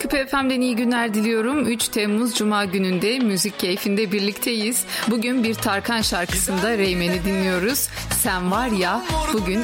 Göztepe FM'den iyi günler diliyorum. 3 Temmuz Cuma gününde müzik keyfinde birlikteyiz. Bugün bir Tarkan şarkısında Reymen'i dinliyoruz. Sen var ya bugün